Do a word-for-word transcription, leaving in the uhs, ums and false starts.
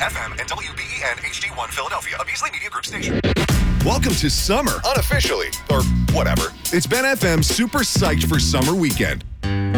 F M and W B E N H D one Philadelphia, a Beasley Media Group station. Welcome to summer, unofficially, or whatever. It's Ben F M super psyched for summer weekend.